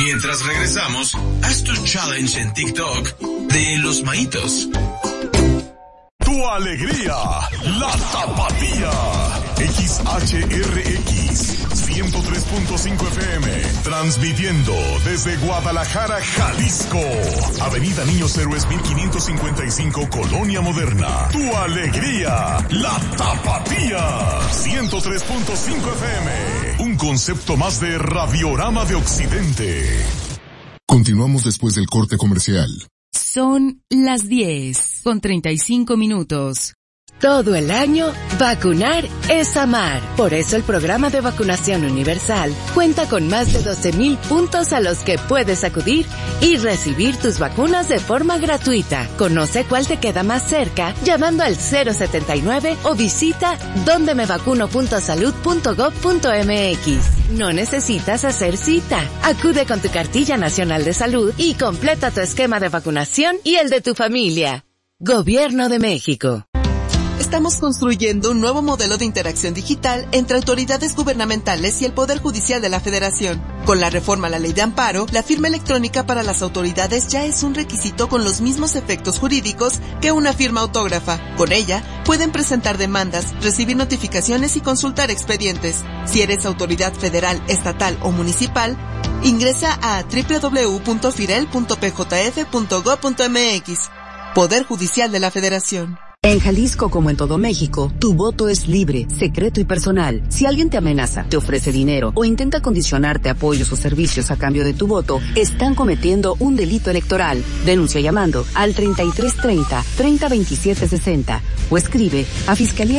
Mientras regresamos, haz tu challenge en TikTok de los Maitos. Tu alegría, la Tapatía. XHRX 103.5 FM, transmitiendo desde Guadalajara, Jalisco. Avenida Niños Héroes 1555, Colonia Moderna. Tu alegría, la Tapatía. 103.5 FM, un concepto más de Radiorama de Occidente. Continuamos después del corte comercial. Son las 10:35. Todo el año, vacunar es amar. Por eso el programa de vacunación universal cuenta con más de 12,000 puntos a los que puedes acudir y recibir tus vacunas de forma gratuita. Conoce cuál te queda más cerca llamando al 079 o visita dondemevacuno.salud.gov.mx. No necesitas hacer cita. Acude con tu cartilla nacional de salud y completa tu esquema de vacunación y el de tu familia. Gobierno de México. Estamos construyendo un nuevo modelo de interacción digital entre autoridades gubernamentales y el Poder Judicial de la Federación. Con la reforma a la Ley de Amparo, la firma electrónica para las autoridades ya es un requisito con los mismos efectos jurídicos que una firma autógrafa. Con ella, pueden presentar demandas, recibir notificaciones y consultar expedientes. Si eres autoridad federal, estatal o municipal, ingresa a www.firel.pjf.gov.mx. Poder Judicial de la Federación. En Jalisco, como en todo México, tu voto es libre, secreto y personal. Si alguien te amenaza, te ofrece dinero o intenta condicionarte apoyos o servicios a cambio de tu voto, están cometiendo un delito electoral. Denuncia llamando al 3330-302760 o escribe a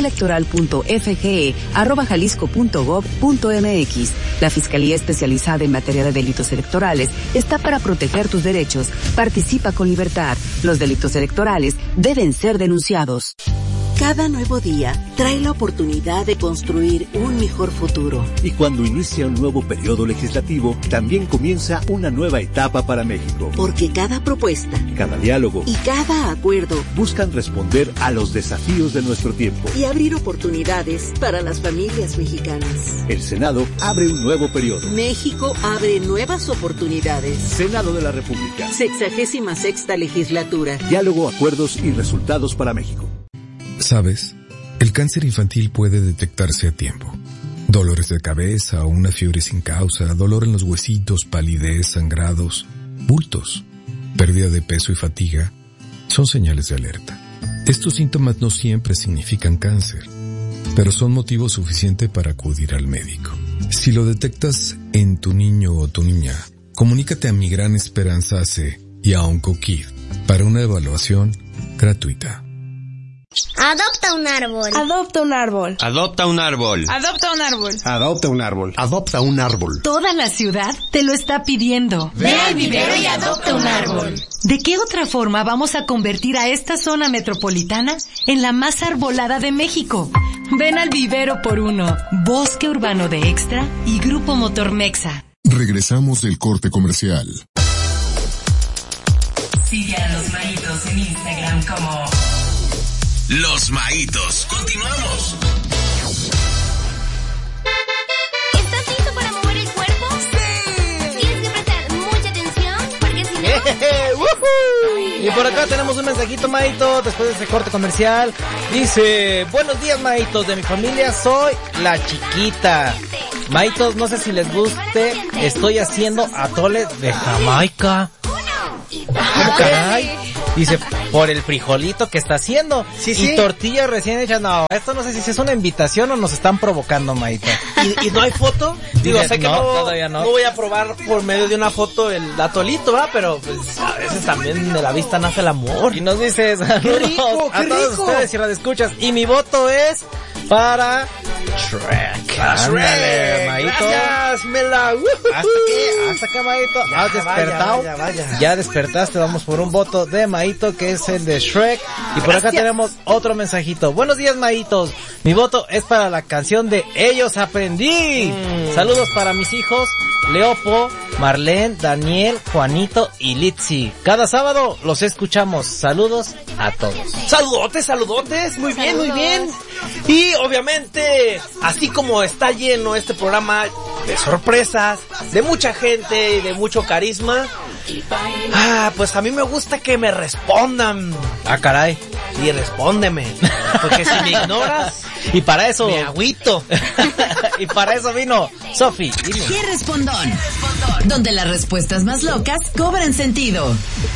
fiscaliaelectoral.fge@jalisco.gov.mx. La Fiscalía Especializada en Materia de Delitos Electorales está para proteger tus derechos. Participa con libertad. Los delitos electorales deben ser denunciados. Cada nuevo día trae la oportunidad de construir un mejor futuro. Y cuando inicia un nuevo periodo legislativo, también comienza una nueva etapa para México. Porque cada propuesta, cada diálogo y cada acuerdo buscan responder a los desafíos de nuestro tiempo y abrir oportunidades para las familias mexicanas. El Senado abre un nuevo periodo. México abre nuevas oportunidades. Senado de la República. 66ª legislatura. Diálogo, acuerdos y resultados para México. ¿Sabes? El cáncer infantil puede detectarse a tiempo. Dolores de cabeza o una fiebre sin causa, dolor en los huesitos, palidez, sangrados, bultos, pérdida de peso y fatiga son señales de alerta. Estos síntomas no siempre significan cáncer, pero son motivo suficiente para acudir al médico. Si lo detectas en tu niño o tu niña, comunícate a Mi Gran Esperanza AC y a OncoKid para una evaluación gratuita. Adopta un árbol. Adopta un árbol. Adopta un árbol. Adopta un árbol. Adopta un árbol. Adopta un árbol. Toda la ciudad te lo está pidiendo. Ve al vivero y adopta un árbol. ¿De qué otra forma vamos a convertir a esta zona metropolitana en la más arbolada de México? Ven al vivero por uno. Bosque Urbano de Extra y Grupo Motor Mexa. Regresamos del corte comercial. Sigue a Los Maitos en Instagram como Los Maitos. Continuamos. ¿Estás listo para mover el cuerpo? ¡Sí! Tienes que prestar mucha atención porque si no... Y por acá tenemos un mensajito, Maito, después de este corte comercial. Dice: buenos días, Maitos, de mi familia soy la chiquita. Maitos, no sé si les guste, estoy haciendo atole de Jamaica. ¿Cómo caray? Dice, por el frijolito que está haciendo. Sí. Y tortillas recién hechas. No, esto no sé si es una invitación o nos están provocando, Maito. ¿Y no hay foto? Digo, sé que todavía no. No voy a probar por medio de una foto el atolito, ¿va? Pero pues a veces también de la vista nace el amor. Y nos dice, saludos a todos ustedes y radioescuchas. Y mi voto es para Shrek. Ándale, Maito. Gracias, Mela. Hasta acá, Maito. ¿Has despertado? Vaya. Ya despertaste, vamos por un voto de Maito, que es el de Shrek. Y por acá tenemos otro mensajito. Buenos días, Maitos. Mi voto es para la canción de Ellos Aprendí. Saludos para mis hijos Leopo, Marlene, Daniel, Juanito y Litsi. Cada sábado los escuchamos. Saludos a todos. Saludotes. Muy bien. Y obviamente que así como está lleno este programa de sorpresas, de mucha gente y de mucho carisma, pues a mí me gusta que me respondan. Ah, caray. Y respóndeme, porque si me ignoras, y para eso me agüito. Y para eso vino Sofi. ¡Qué respondón! Donde las respuestas más locas cobran sentido.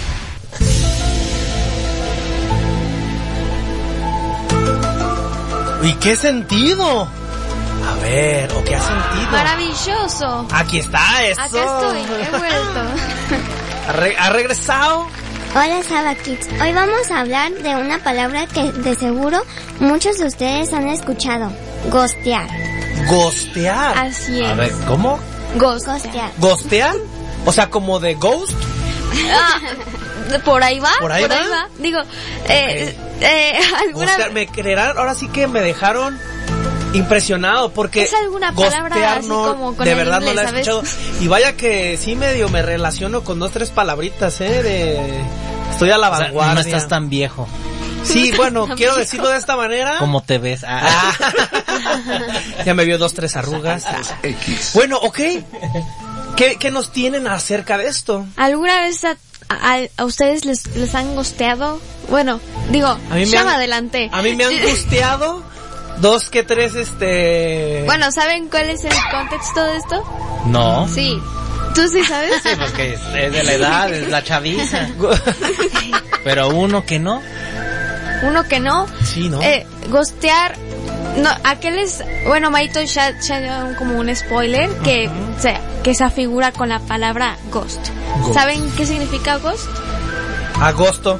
¿Y qué sentido? A ver, ¿o qué ha sentido? Maravilloso. Aquí está, eso. Acá estoy, he vuelto. ¿Ha regresado? Hola Saba Kids, hoy vamos a hablar de una palabra que de seguro muchos de ustedes han escuchado, ghostear. ¿Ghostear? Así es. A ver, ¿cómo? Ghostear. ¿Ghostear? O sea, como de ghost. Por ahí va. ¿Por ahí va? Digo, alguna... Ghostear, me creerán, ahora sí que me dejaron impresionado porque es alguna palabra así no, como con de el verdad inglés, no la he ¿sabes? escuchado. Y vaya que sí medio me relaciono con 2-3 palabritas, estoy a la vanguardia. No estás tan viejo. Sí, bueno, quiero decirlo de esta manera. ¿Cómo te ves? Ya me vio 2-3 arrugas. Bueno, ok. ¿Qué nos tienen acerca de esto? ¿Alguna vez a ustedes les han ghosteado? Bueno, digo, adelante. A mí me han ghosteado 2 que 3, Bueno, ¿saben cuál es el contexto de esto? No. Sí. ¿Tú sí sabes? Sí, porque es de la edad, es la chaviza. Pero uno que no. Uno que no. Sí, ¿no? Ghostear. No, aquelles, bueno, Maito ya dio como un spoiler que se afigura con la palabra ghost. ¿Saben qué significa ghost? Agosto.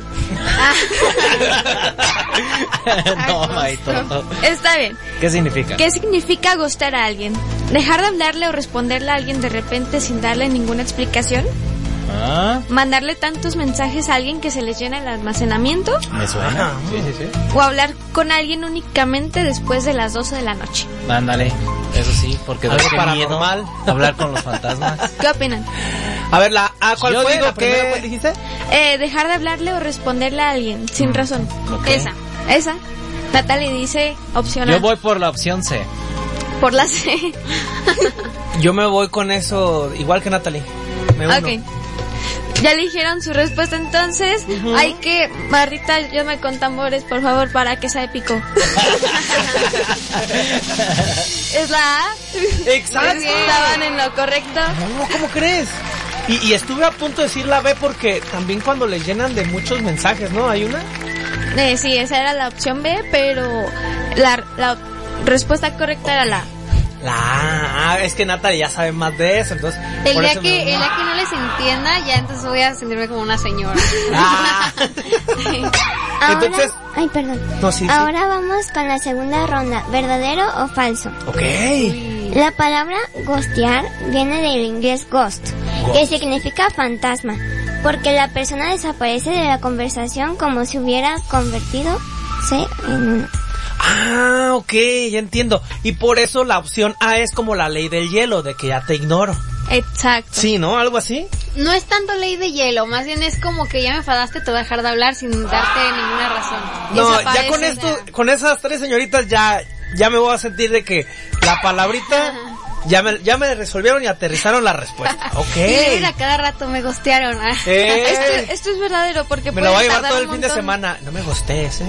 No, Maito. Está bien. ¿Qué significa? ¿Qué significa ghostear a alguien? Dejar de hablarle o responderle a alguien de repente sin darle ninguna explicación. Mandarle tantos mensajes a alguien que se les llena el almacenamiento. Me suena. Sí. O hablar con alguien únicamente después de las 12 de la noche. Ándale, eso sí, porque algo qué paranormal. Miedo hablar con los fantasmas. ¿Qué opinan? A ver, ¿cuál Yo fue? digo ¿La primera cuál dijiste? Dejar de hablarle o responderle a alguien sin razón. Okay. Esa. Natalie dice opción A. Yo voy por la opción C. Por la C. Yo me voy con eso, igual que Natalie. Me uno. Ok. Ya eligieron su respuesta, entonces hay que... Marrita, llame con tambores, por favor, para que sea épico. ¿Es la A? Exacto. ¿Estaban en lo correcto? No, ¿cómo crees? Y estuve a punto de decir la B porque también cuando les llenan de muchos mensajes, ¿no? ¿Hay una? Sí, esa era la opción B, pero la respuesta correcta era la A. Es que Natalia ya sabe más de eso, entonces... El día que no les entienda, ya entonces voy a sentirme como una señora. Entonces... Ay, perdón. No, sí. Ahora vamos con la segunda ronda, ¿verdadero o falso? Ok. La palabra ghostear viene del inglés ghost, que significa fantasma, porque la persona desaparece de la conversación como si hubiera convertido en uno. Ok, ya entiendo. Y por eso la opción A es como la ley del hielo, de que ya te ignoro. Exacto. Sí, ¿no? ¿Algo así? No es tanto ley de hielo, más bien es como que ya me enfadaste, te voy a dejar de hablar sin darte ninguna razón. No, ya con esto, con esas 3 señoritas ya me voy a sentir de que la palabrita ya me resolvieron y aterrizaron la respuesta. Ok. Y a cada rato me ghostearon. Esto es verdadero porque me lo voy a llevar todo el fin de semana. No me ghostees,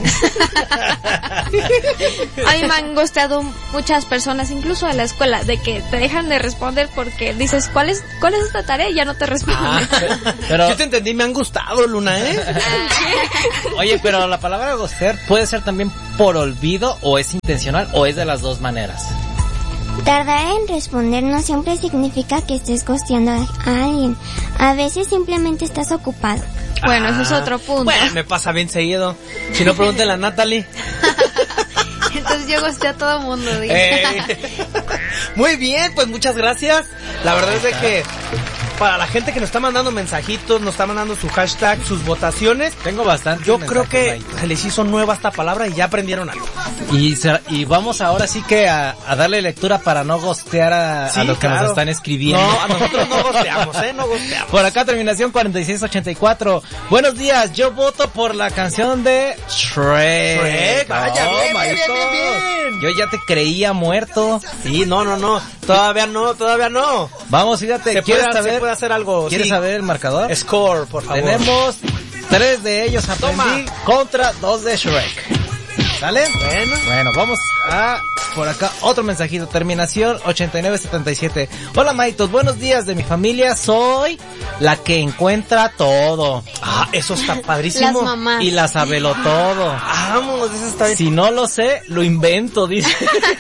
A mí me han ghosteado muchas personas, incluso a la escuela, de que te dejan de responder porque dices, ¿cuál es esta tarea? Y ya no te responden. Pero yo te entendí, me han gustado, Luna, Oye, pero la palabra ghostear puede ser también por olvido, o es intencional, o es de las dos maneras. Tardar en responder no siempre significa que estés ghosteando a alguien. A veces simplemente estás ocupado. Bueno, eso es otro punto. Bueno, me pasa bien seguido. Si no, pregúntale a Natalie. Entonces yo ghosteo a todo el mundo. Muy bien, pues muchas gracias. La verdad es de que para la gente que nos está mandando mensajitos, nos está mandando su hashtag, sus votaciones. Tengo bastante. Yo creo que se les hizo nueva esta palabra y ya aprendieron algo. Y vamos ahora sí que a darle lectura para no gostear a los que nos están escribiendo. No, a nosotros no gosteamos, no gosteamos. Por acá, terminación 4684. Buenos días, yo voto por la canción de Shrek. Vaya, bien. Yo ya te creía muerto. Sí, no. Todavía no. Vamos, fíjate, se puede hacer algo. ¿Quieres saber el marcador? Score, por favor. Tenemos 3 de ellos aprendí contra 2 de Shrek. ¿Sale? Bueno, vamos a por acá otro mensajito. Terminación 8977. Hola, maitos, buenos días. De mi familia soy la que encuentra todo. Ah, eso está padrísimo. Las mamás. Y la sabelo todo. Vamos, eso está bien. Si no lo sé, lo invento, dice.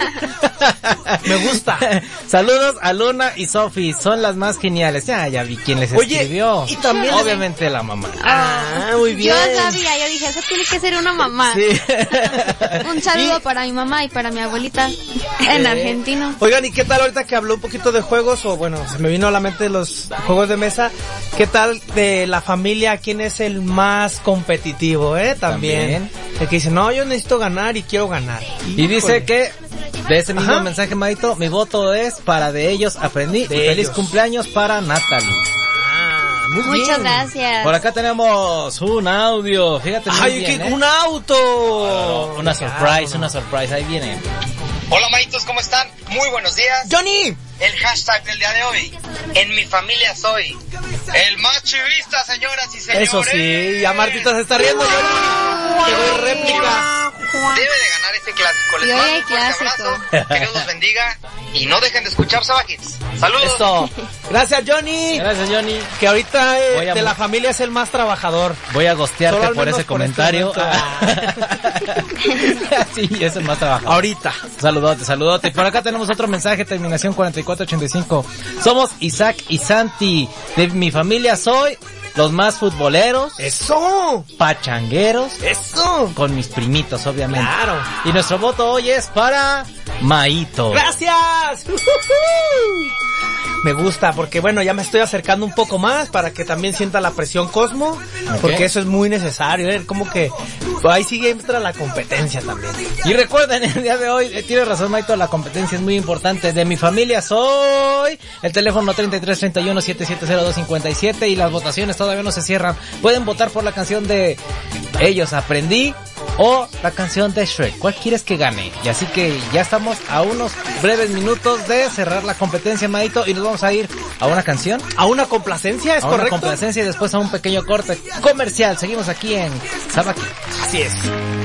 Me gusta. Saludos a Luna y Sofi, son las más geniales. Ya vi quién les escribió. Y también obviamente la mamá. Muy bien. Yo sabía, yo dije, eso tiene que ser una mamá. Sí. Un saludo para mi mamá y para mi abuelita en argentino. Oigan, ¿y qué tal ahorita que habló un poquito de juegos? O bueno, se me vino a la mente los juegos de mesa. ¿Qué tal de la familia? ¿Quién es el más competitivo, También. El que dice, no, yo necesito ganar y quiero ganar. Y dice que de ese mismo mensaje, Maito, mi voto es para de ellos aprendí. Feliz cumpleaños para Natalie. Muchas gracias. Por acá tenemos un audio. Fíjate muy bien, un auto. Una surprise. Ahí viene. Hola, maitos, ¿cómo están? Muy buenos días. Johnny. El hashtag del día de hoy. En mi familia soy el más chivista, señoras y señores. Eso sí, ya Martita se está riendo. Te doy réplica. Debe de ganar este clásico. Les mando un fuerte abrazo. Que Dios los bendiga. Y no dejen de escuchar Saba Hits. Saludos. Eso. Gracias, Johnny. Que ahorita de la familia es el más trabajador. Voy a gostearte por ese comentario. Sí, es el más trabajador. Ahorita. Saludote. Y por acá tenemos otro mensaje, terminación 4485. Somos Isaac y Santi. De mi familia soy los más futboleros. ¡Eso! Pachangueros. ¡Eso! Con mis primitos, obviamente. ¡Claro! Y nuestro voto hoy es para Maito. ¡Gracias! Me gusta, porque bueno, ya me estoy acercando un poco más para que también sienta la presión Cosmo, porque eso es muy necesario, como que ahí sí entra la competencia también. Y recuerden, el día de hoy, tienes razón, Maito, la competencia es muy importante. De mi familia soy el teléfono 3331-770257 y las votaciones todavía no se cierran. Pueden votar por la canción de Ellos Aprendí o la canción de Shrek. ¿Cuál quieres que gane? Y así que ya estamos a unos breves minutos de cerrar la competencia, Maito, y nos vamos a ir a una canción. ¿A una complacencia? ¿Es correcto? A una complacencia y después a un pequeño corte comercial. Seguimos aquí en Sabaki. Así es.